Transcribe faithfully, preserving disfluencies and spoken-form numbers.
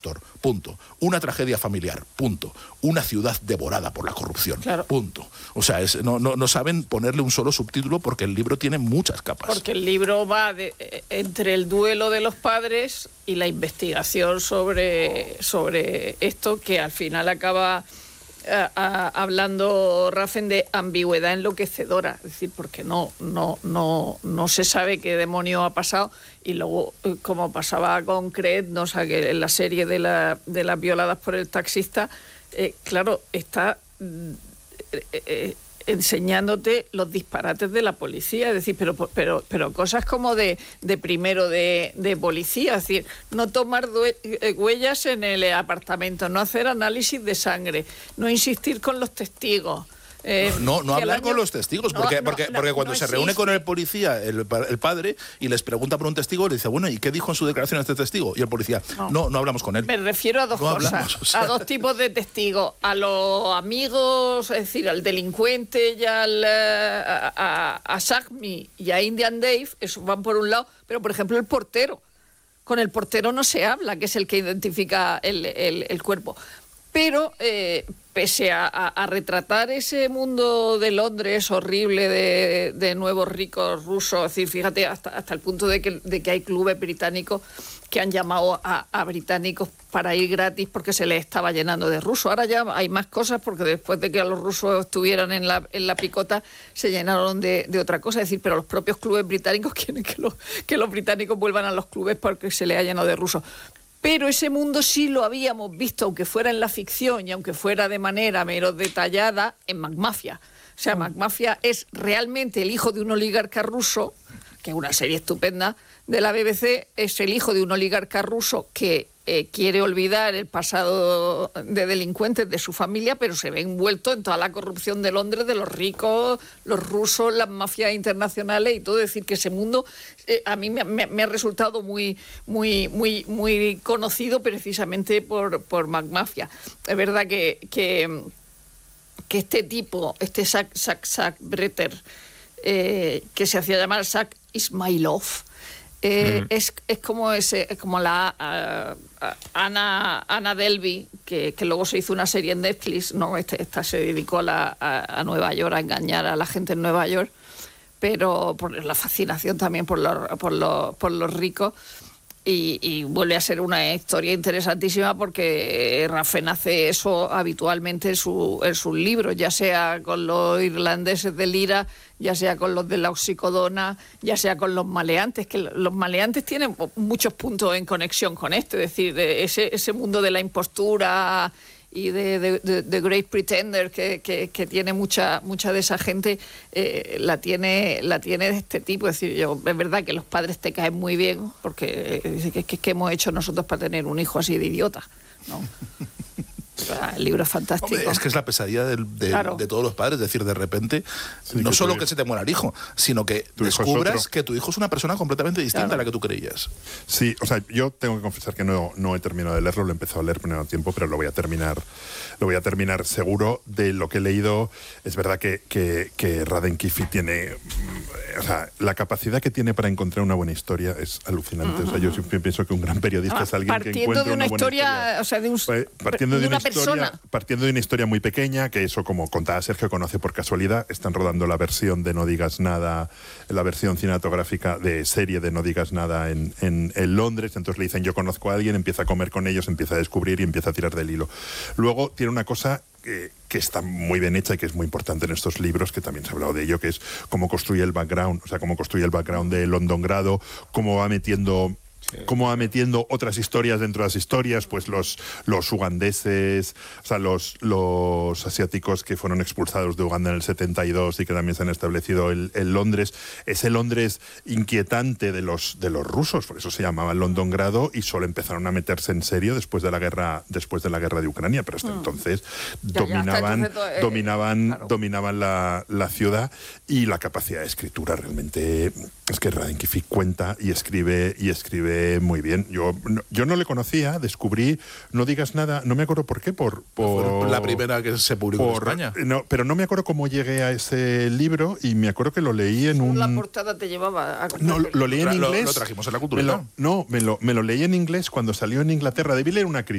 punto. Una tragedia familiar, punto. Una ciudad devorada por la corrupción, claro. punto. O sea, es, no, no, no saben ponerle un solo subtítulo porque el libro tiene muchas capas. Porque el libro va de, entre el duelo de los padres y la investigación sobre, sobre esto, que al final acaba a, a, hablando Raffen de ambigüedad enloquecedora, es decir, porque no, no, no, no se sabe qué demonio ha pasado. Y luego, como pasaba con Cret, no, o sea, que en la serie de, la, de las violadas por el taxista, eh, claro, está eh, eh, enseñándote los disparates de la policía, es decir, pero pero pero cosas como de, de primero de, de policía, es decir, no tomar due, eh, huellas en el apartamento, no hacer análisis de sangre, no insistir con los testigos. Eh, no, no, no hablar año... con los testigos, porque, no, no, porque, porque cuando no se reúne con el policía, el, el padre, y les pregunta por un testigo, le dice, bueno, ¿y qué dijo en su declaración este testigo? Y el policía, no, no, no hablamos con él. Me refiero a dos no cosas, hablamos, o sea... a dos tipos de testigos, a los amigos, es decir, al delincuente y al, a, a, a Sagmi y a Indian Dave, eso van por un lado, pero por ejemplo el portero, con el portero no se habla, que es el que identifica el, el, el cuerpo. Pero, eh, pese a, a, a retratar ese mundo de Londres horrible de, de nuevos ricos rusos, es decir, fíjate, hasta, hasta el punto de que, de que hay clubes británicos que han llamado a, a británicos para ir gratis porque se les estaba llenando de rusos. Ahora ya hay más cosas porque después de que a los rusos estuvieran en la, en la picota se llenaron de, de otra cosa. Es decir, pero los propios clubes británicos quieren que los, que los británicos vuelvan a los clubes porque se les ha llenado de rusos. Pero ese mundo sí lo habíamos visto, aunque fuera en la ficción y aunque fuera de manera menos detallada, en McMafia. O sea, McMafia es realmente el hijo de un oligarca ruso, que es una serie estupenda de la B B C, es el hijo de un oligarca ruso que eh, quiere olvidar el pasado de delincuentes de su familia, pero se ve envuelto en toda la corrupción de Londres, de los ricos, los rusos, las mafias internacionales y todo. Es decir, que ese mundo eh, a mí me, me, me ha resultado muy, muy, muy, muy conocido precisamente por, por McMafia. Es verdad que, que, que este tipo, este Sack, Sack, Sack Bretter, eh, que se hacía llamar Sack Ismailov, Eh, mm. es, es como ese es como la uh, uh, Ana Ana Delvey, que, que luego se hizo una serie en Netflix, no este, esta se dedicó a, la, a, a Nueva York, a engañar a la gente en Nueva York, pero por la fascinación también por los por los por los ricos. Y, y vuelve a ser una historia interesantísima porque Raffen hace eso habitualmente en, su, en sus libros, ya sea con los irlandeses de Lira, ya sea con los de la oxicodona, ya sea con los maleantes, que los maleantes tienen muchos puntos en conexión con esto, es decir, ese, ese mundo de la impostura y de, de, de, de Great Pretender que, que, que tiene mucha mucha de esa gente, eh, la tiene la tiene de este tipo. Es decir, yo, es verdad que los padres te caen muy bien porque eh, que, que, que hemos hecho nosotros para tener un hijo así de idiota, ¿no? El libro es fantástico. Hombre, es que es la pesadilla de, de, claro. de todos los padres, es decir, de repente, sí, no que solo que se te muera el hijo, sino que descubras que tu hijo es una persona completamente distinta claro. a la que tú creías. Sí, o sea, yo tengo que confesar que no, no he terminado de leerlo, lo he empezado a leer por un tiempo, pero lo voy a terminar, lo voy a terminar seguro. De lo que he leído, es verdad que, que, que Raden Kifi tiene, o sea, la capacidad que tiene para encontrar una buena historia es alucinante. Uh-huh. O sea, yo siempre pienso que un gran periodista ah, es alguien que encuentra de una, una historia, buena historia. O sea, de un, pues, partiendo de, de una, una persona. Historia, partiendo de una historia muy pequeña, que eso, como contaba Sergio, conoce por casualidad. Están rodando la versión de No digas nada, la versión cinematográfica de serie de No digas nada en, en, en Londres. Entonces le dicen, yo conozco a alguien, empieza a comer con ellos, empieza a descubrir y empieza a tirar del hilo. Luego tiene una cosa que, que está muy bien hecha y que es muy importante en estos libros, que también se ha hablado de ello, que es cómo construye el background, o sea, cómo construye el background de Londongrado, cómo va metiendo... cómo va metiendo otras historias dentro de las historias, pues los, los ugandeses, o sea, los, los asiáticos que fueron expulsados de Uganda en el setenta y dos y que también se han establecido en, en Londres, ese Londres inquietante de los, de los rusos, por eso se llamaba Londongrado, y solo empezaron a meterse en serio después de la guerra, después de la guerra de Ucrania, pero hasta mm. entonces ya, dominaban, ya, hasta entonces, eh, dominaban, claro. dominaban la, la ciudad, y la capacidad de escritura realmente es que Raden Kifi cuenta y escribe y escribe muy bien. Yo, yo no le conocía, descubrí No digas nada, no me acuerdo por qué, por... por la primera que se publicó por, en España. No, pero no me acuerdo cómo llegué a ese libro, y me acuerdo que lo leí en un... La portada te llevaba a... No, lo, lo leí en lo, inglés. Lo, lo trajimos en la cultura. Me lo, no, me lo, me lo leí en inglés cuando salió en Inglaterra. Debí leer una crítica.